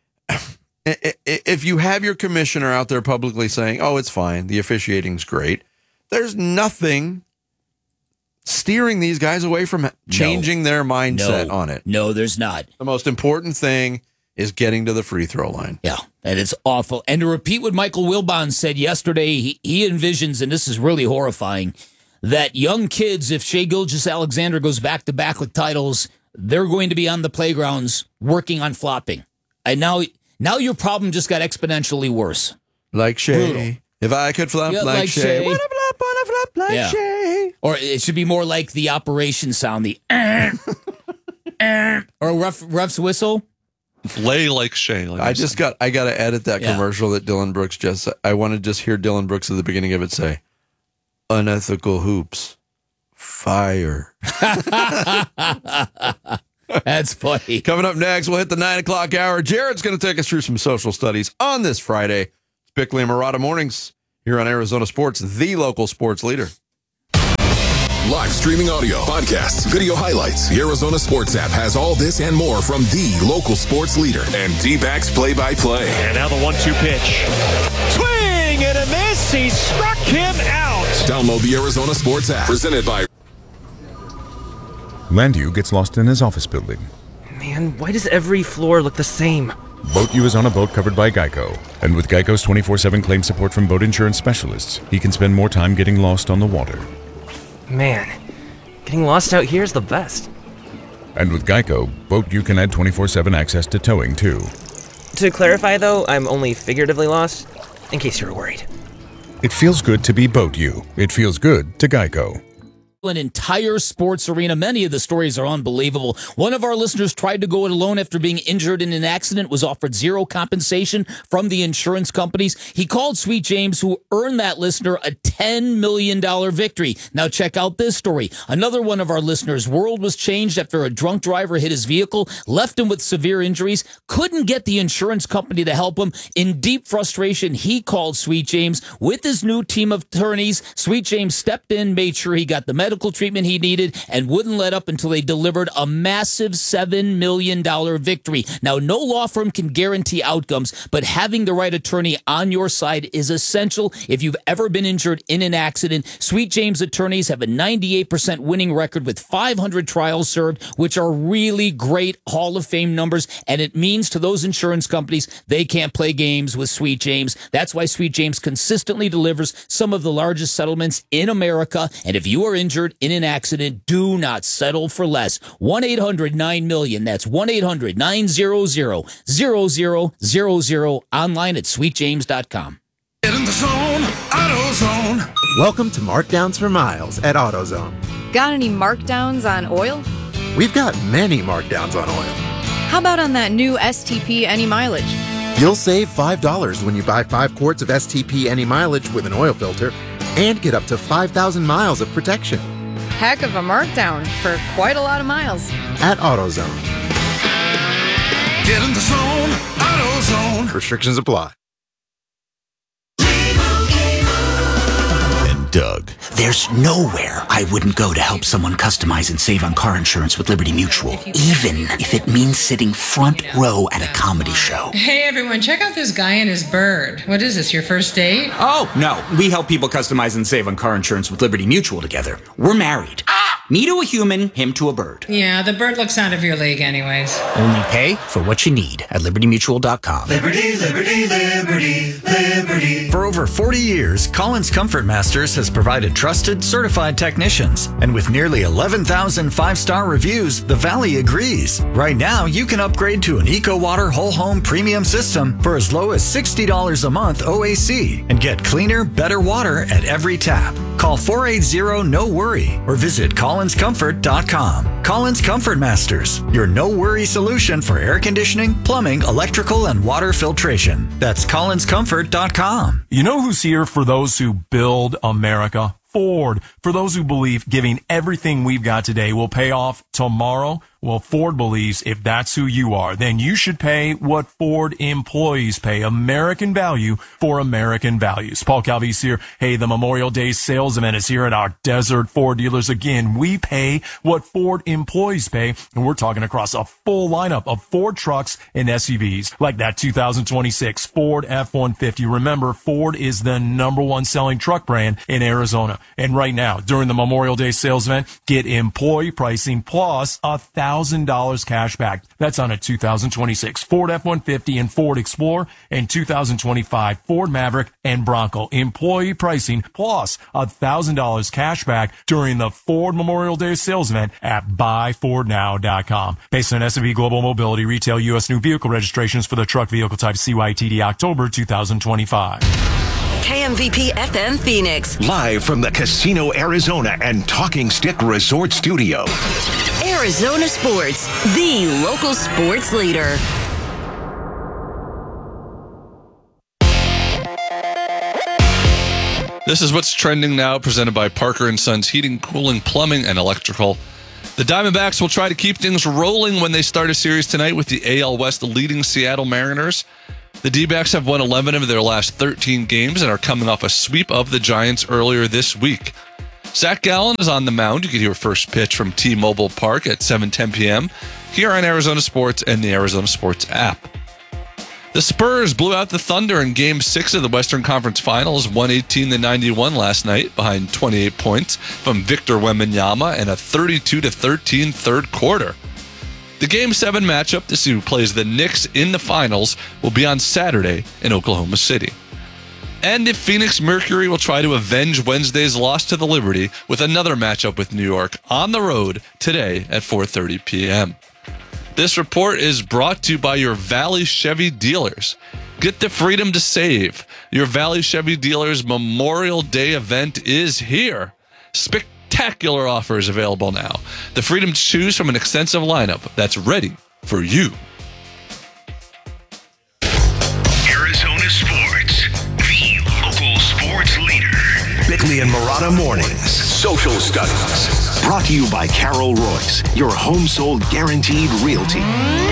If you have your commissioner out there publicly saying, oh, it's fine, the officiating's great, there's nothing steering these guys away from changing no. their mindset no. on it. No, there's not. The most important thing is getting to the free throw line. Yeah, and it's awful. And to repeat what Michael Wilbon said yesterday, he, he envisions, and this is really horrifying, that young kids, if Shai Gilgeous-Alexander goes back-to-back with titles, they're going to be on the playgrounds working on flopping. And now now your problem just got exponentially worse. Like Shai. Brutal. If I could flop Yeah, like, like Shai. Shai. Wanna flop, wanna flop like Yeah. Shai. Or it should be more like the operation sound, the eh, eh, or ref, ref's whistle. Lay like Shai. Like I just got, I got to edit that Yeah. commercial that Dylan Brooks just, I want to just hear Dylan Brooks at the beginning of it say, unethical hoops, fire. That's funny. Coming up next, we'll hit the nine o'clock hour. Jared's going to take us through some social studies on this Friday. It's Bickley and Murata Mornings here on Arizona Sports, the local sports leader. Live streaming audio, podcasts, video highlights. The Arizona Sports app has all this and more from the local sports leader and D-backs play-by-play. And now the one two pitch. Swing and a miss. He struck him out. Download the Arizona Sports app. Presented by Landu gets lost in his office building. Man, why does every floor look the same? Boat U is on a boat covered by Geico. And with Geico's twenty-four seven claim support from boat insurance specialists, he can spend more time getting lost on the water. Man, getting lost out here is the best. And with Geico, Boat U can add twenty-four seven access to towing, too. To clarify, though, I'm only figuratively lost, in case you were worried. It feels good to be Boat U. It feels good to Geico. An entire sports arena. Many of the stories are unbelievable. One of our listeners tried to go it alone after being injured in an accident, was offered zero compensation from the insurance companies. He called Sweet James, who earned that listener a ten million dollars victory. Now check out this story. Another one of our listeners' world was changed after a drunk driver hit his vehicle, left him with severe injuries, couldn't get the insurance company to help him. In deep frustration, he called Sweet James with his new team of attorneys. Sweet James stepped in, made sure he got the medical treatment he needed, and wouldn't let up until they delivered a massive seven million dollars victory. Now, no law firm can guarantee outcomes, but having the right attorney on your side is essential if you've ever been injured in an accident. Sweet James attorneys have a ninety-eight percent winning record with five hundred trials served, which are really great Hall of Fame numbers, and it means to those insurance companies they can't play games with Sweet James. That's why Sweet James consistently delivers some of the largest settlements in America, and if you are injured in an accident, do not settle for less. one eight hundred nine million. That's one eight hundred nine hundred zero zero zero online at sweet james dot com. Get in the zone, AutoZone. Welcome to Markdowns for Miles at AutoZone. Got any markdowns on oil? We've got many markdowns on oil. How about on that new S T P Any Mileage? You'll save five dollars when you buy five quarts of S T P Any Mileage with an oil filter and get up to five thousand miles of protection. Heck of a markdown for quite a lot of miles. At AutoZone. Get in the zone, AutoZone. Restrictions apply. Doug. There's nowhere I wouldn't go to help someone customize and save on car insurance with Liberty Mutual, even if it means sitting front row at a comedy show. Hey everyone, check out this guy and his bird. What is this, your first date? Oh, no. We help people customize and save on car insurance with Liberty Mutual together. We're married. Me to a human, him to a bird. Yeah, the bird looks out of your league anyways. Only pay for what you need at liberty mutual dot com. Liberty, liberty, liberty, liberty. For over forty years, Collins Comfort Masters has provided trusted, certified technicians. And with nearly eleven thousand five-star reviews, the Valley agrees. Right now, you can upgrade to an EcoWater Whole Home Premium System for as low as sixty dollars a month O A C and get cleaner, better water at every tap. Call four eight zero, no worry or visit collins comfort dot com. Collins Comfort Masters, your no-worry solution for air conditioning, plumbing, electrical, and water filtration. That's collins comfort dot com. You know who's here for those who build America? Ford. For those who believe giving everything we've got today will pay off tomorrow, well, Ford believes if that's who you are, then you should pay what Ford employees pay. American value for American values. Paul Calvise here. Hey, the Memorial Day sales event is here at our Desert Ford dealers again. We pay what Ford employees pay, and we're talking across a full lineup of Ford trucks and S U Vs, like that two thousand twenty-six Ford F one fifty. Remember, Ford is the number one selling truck brand in Arizona. And right now, during the Memorial Day sales event, get employee pricing plus a thousand thousand dollars cash back. That's on a two thousand twenty-six Ford F one fifty and Ford Explorer and two thousand twenty-five Ford Maverick and Bronco. Employee pricing plus one thousand dollars cash back during the Ford Memorial Day sales event at buy ford now dot com. Based on S and P Global Mobility, retail U S new vehicle registrations for the truck vehicle type C Y T D October two thousand twenty-five. K M V P F M Phoenix. Live from the Casino Arizona and Talking Stick Resort Studio. Arizona Sports, the local sports leader. This is what's trending now, presented by Parker and Sons Heating, Cooling, Plumbing, and Electrical. The Diamondbacks will try to keep things rolling when they start a series tonight with the A L West leading Seattle Mariners. The D-backs have won eleven of their last thirteen games and are coming off a sweep of the Giants earlier this week. Zach Gallen is on the mound. You can hear first pitch from T-Mobile Park at seven ten p.m. here on Arizona Sports and the Arizona Sports app. The Spurs blew out the Thunder in Game six of the Western Conference Finals, one eighteen to ninety-one last night, behind twenty-eight points from Victor Wembanyama and a thirty-two to thirteen third quarter. The Game seven matchup to see who plays the Knicks in the finals will be on Saturday in Oklahoma City. And if Phoenix Mercury will try to avenge Wednesday's loss to the Liberty with another matchup with New York on the road today at four thirty p.m. This report is brought to you by your Valley Chevy dealers. Get the freedom to save. Your Valley Chevy dealers Memorial Day event is here. Spectacular offers available now. The freedom to choose from an extensive lineup that's ready for you. Arizona Sports, the local sports leader. Bickley and Murata Mornings. Social Studies. Brought to you by Carol Royce, your home sold guaranteed realty.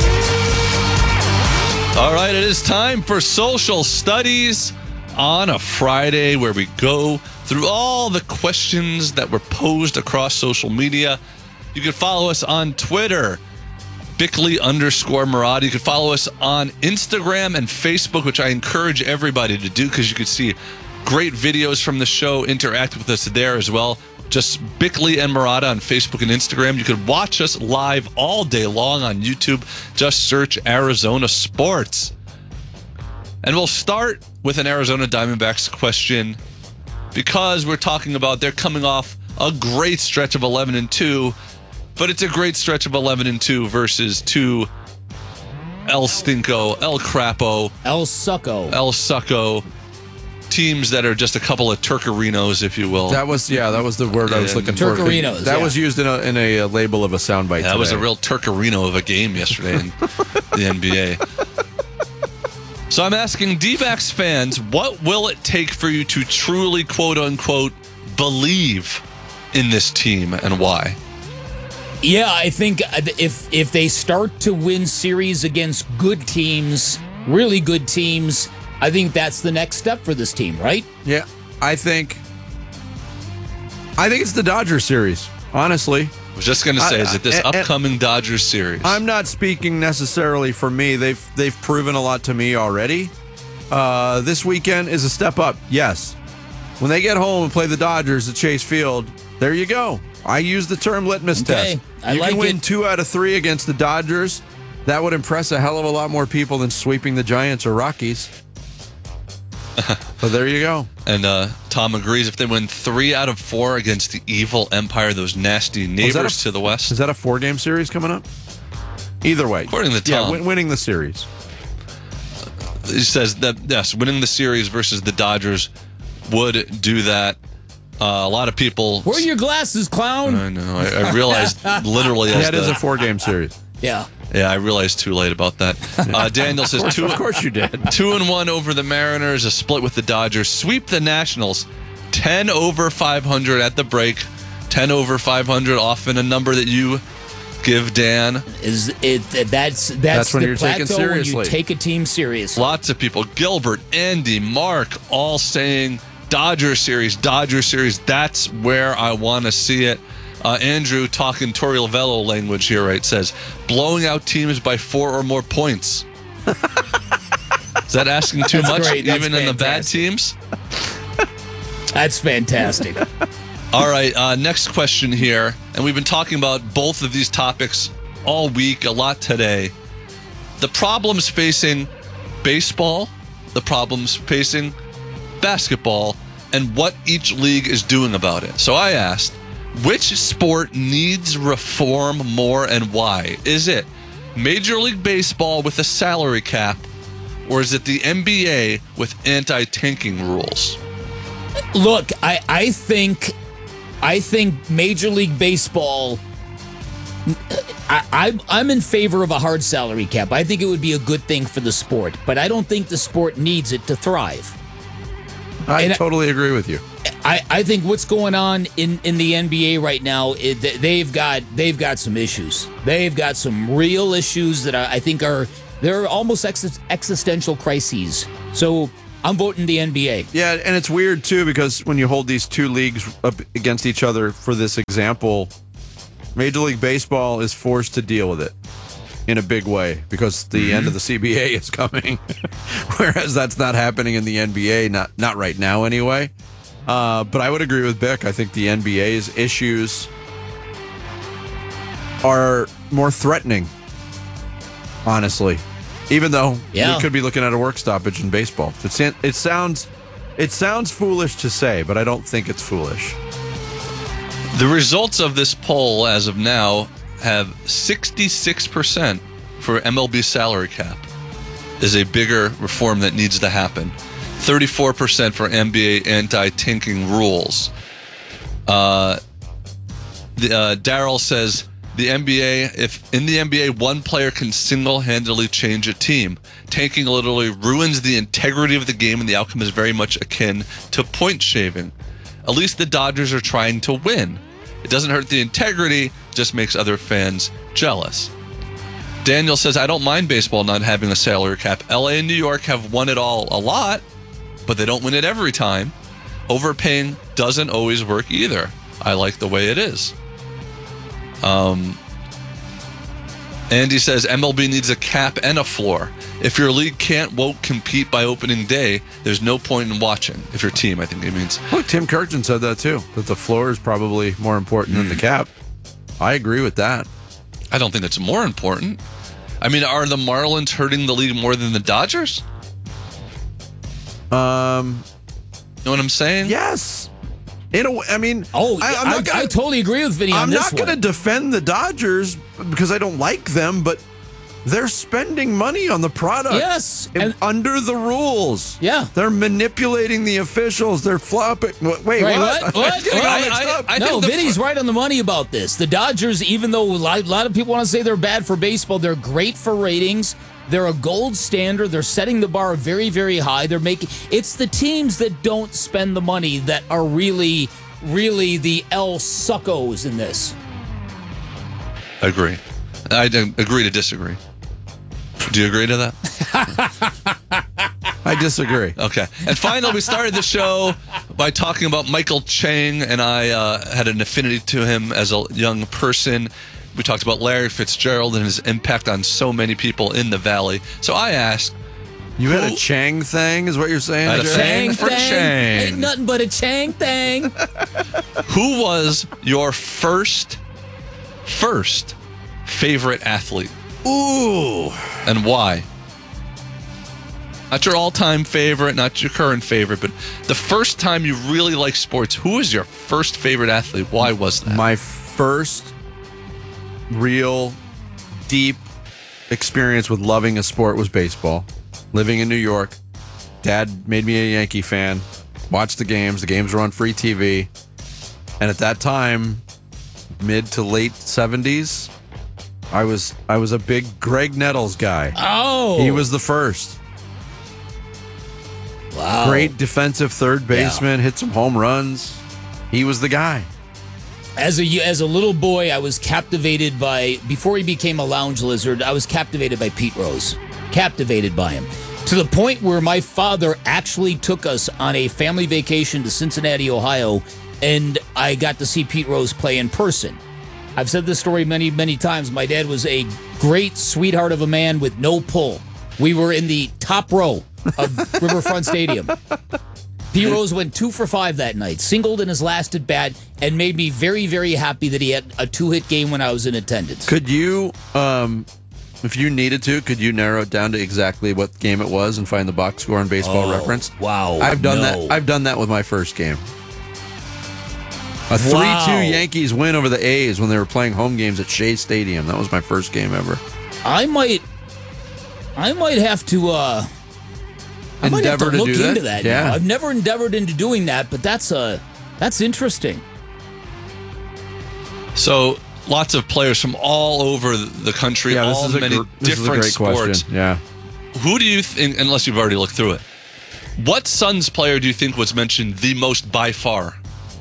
All right, it is time for Social Studies on a Friday, where we go through all the questions that were posed across social media. You can follow us on Twitter, Bickley underscore Murata. You can follow us on Instagram and Facebook, which I encourage everybody to do because you can see great videos from the show. Interact with us there as well. Just Bickley and Murata on Facebook and Instagram. You can watch us live all day long on YouTube. Just search Arizona Sports. And we'll start with an Arizona Diamondbacks question because we're talking about they're coming off a great stretch of eleven and two, but it's a great stretch of eleven and two versus two El Stinko, El Crapo, El Succo, El Succo teams that are just a couple of Turkerinos, if you will. That was, yeah, that was the word I was looking for. Turkerinos. That yeah. was used in a, in a label of a soundbite. Yeah, that was a real Turkerino of a game yesterday in the N B A. So I'm asking D-backs fans, what will it take for you to truly, quote unquote, believe in this team and why? Yeah, I think if if they start to win series against good teams, really good teams, I think that's the next step for this team, right? Yeah, I think I think it's the Dodgers series, honestly. I was just going to say, I, is it this I, upcoming Dodgers series? I'm not speaking necessarily for me. They've they've proven a lot to me already. Uh, this weekend is a step up, yes. When they get home and play the Dodgers at Chase Field, there you go. I use the term litmus okay, test. I you like can win it. two out of three against the Dodgers. That would impress a hell of a lot more people than sweeping the Giants or Rockies. So there you go. And uh, Tom agrees if they win three out of four against the evil Empire, those nasty neighbors oh, a, to the west. Is that a four-game series coming up? Either way. According to Tom. Yeah, win- winning the series. He says that, yes, winning the series versus the Dodgers would do that. Uh, a lot of people... Where are your glasses, clown? I know. I, I realized literally... Yeah, as it the, is a four-game series. Yeah. Yeah, I realized too late about that. Uh, Daniel says of course, two. Of course you did. Two and one over the Mariners, a split with the Dodgers. Sweep the Nationals, ten over five hundred at the break. Ten over five hundred, often a number that you give, Dan. Is it that's that's, that's when the you're plateau taking seriously. when you take a team serious. Lots of people, Gilbert, Andy, Mark, all saying Dodger series, Dodger series. That's where I want to see it. Uh, Andrew, talking Torey Lovello language here, right, says, blowing out teams by four or more points. Is that asking too That's much, great. That's even in the bad fantastic. teams? That's fantastic. All right, uh, next question here. And we've been talking about both of these topics all week, a lot today. The problems facing baseball, the problems facing basketball, and what each league is doing about it. So I asked, which sport needs reform more and why? Is it Major League Baseball with a salary cap, or is it the N B A with anti-tanking rules? Look, I, I think I think Major League Baseball, I, I, I'm in favor of a hard salary cap. I think it would be a good thing for the sport, but I don't think the sport needs it to thrive. I and totally agree with you. I, I think what's going on in, in the N B A right now, it, they've got they've got some issues. They've got some real issues that I, I think are they're almost ex- existential crises. So I'm voting the N B A. Yeah, and it's weird too because when you hold these two leagues up against each other for this example, Major League Baseball is forced to deal with it in a big way because the mm-hmm. end of the C B A is coming, whereas that's not happening in the N B A, not not right now anyway. Uh, but I would agree with Bick. I think the N B A's issues are more threatening, honestly. Even though yeah. we could be looking at a work stoppage in baseball. It, it sounds it sounds foolish to say, but I don't think it's foolish. The results of this poll as of now have sixty-six percent for M L B salary cap is a bigger reform that needs to happen. thirty-four percent for N B A anti-tanking rules. Uh, the, uh, Daryl says the N B A, if in the N B A one player can single-handedly change a team, tanking literally ruins the integrity of the game, and the outcome is very much akin to point shaving. At least the Dodgers are trying to win. It doesn't hurt the integrity, just makes other fans jealous. Daniel says, I don't mind baseball not having a salary cap. L A and New York have won it all a lot, but they don't win it every time. Overpaying doesn't always work either. I like the way it is. Um, Andy says M L B needs a cap and a floor. If your league can't, won't compete by opening day, there's no point in watching. If your team, I think it means. Look, Tim Kurkjian said that too, that the floor is probably more important than the cap. I agree with that. I don't think that's more important. I mean, are the Marlins hurting the league more than the Dodgers? Um, you know what I'm saying? Yes. In a way, I mean, oh, I, I'm I, not gonna, I totally agree with Vinny on I'm this not going to defend the Dodgers because I don't like them, but they're spending money on the product. Yes. And under the rules. Yeah. They're manipulating the officials. They're flopping. Wait, Wait what? what? what? what? I, I, I no, think Vinny's right on the money about this. The Dodgers, even though a lot of people want to say they're bad for baseball, they're great for ratings. They're a gold standard. They're setting the bar very, very high. They're making it's the teams that don't spend the money that are really, really the El Suckos in this. Agree. I agree to disagree. Do you agree to that? I disagree. Okay. And finally, we started the show by talking about Michael Chang, and I uh, had an affinity to him as a young person. We talked about Larry Fitzgerald and his impact on so many people in the Valley. So I asked, you had a Chang thing, is what you're saying? I had a Chang for thing. Chang. Ain't nothing but a Chang thing. Who was your first, first favorite athlete? Ooh. And why? Not your all-time favorite, not your current favorite, but the first time you really liked sports, who was your first favorite athlete? Why was that? My first real deep experience with loving a sport was baseball. Living in New York, Dad made me a Yankee fan. Watched the games. The games were on free T V. And at that time, mid to late seventies, I was I was a big Greg Nettles guy. Oh. He was the first. Wow. Great defensive third baseman, yeah. Hit some home runs. He was the guy. As a as a little boy, I was captivated by, before he became a lounge lizard, I was captivated by Pete Rose. Captivated by him. To the point where my father actually took us on a family vacation to Cincinnati, Ohio, and I got to see Pete Rose play in person. I've said this story many, many times. My dad was a great sweetheart of a man with no pull. We were in the top row of Riverfront Stadium. P. Rose went two for five that night, singled in his last at bat, and made me very, very happy that he had a two-hit game when I was in attendance. Could you, um, if you needed to, could you narrow it down to exactly what game it was and find the box score on Baseball Oh, Reference? wow, I've done no. that. I've done that with my first game. A three two Wow. Yankees win over the A's when they were playing home games at Shea Stadium. That was my first game ever. I might, I might have to, uh, I might have to Endeavor to look do that? into that. Yeah. now. I've never endeavored into doing that, but that's uh, that's interesting. So lots of players from all over the country, Yeah, this all is a many gr- this is a different great sports. question. Yeah. Who do you think, unless you've already looked through it, what Suns player do you think was mentioned the most by far?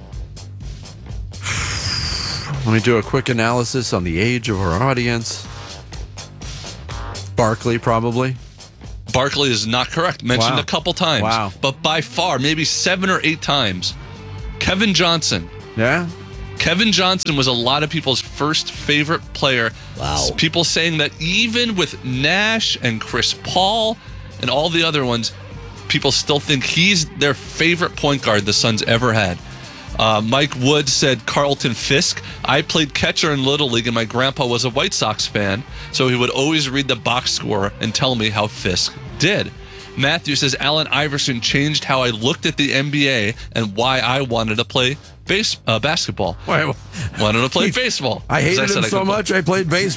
Let me do a quick analysis on the age of our audience. Barkley, probably. Barkley is not correct. Mentioned Wow. a couple times. Wow. But by far, maybe seven or eight times, Kevin Johnson. Yeah. Kevin Johnson was a lot of people's first favorite player. Wow. People saying that even with Nash and Chris Paul and all the other ones, people still think he's their favorite point guard the Suns ever had. Uh, Mike Wood said Carlton Fisk. I played catcher in Little League, and my grandpa was a White Sox fan, so he would always read the box score and tell me how Fisk did. Matthew says Allen Iverson changed how I looked at the N B A and why I wanted to play base uh, basketball. Wait, wanted to play baseball. I hated As said, him I so could play. much, I played baseball.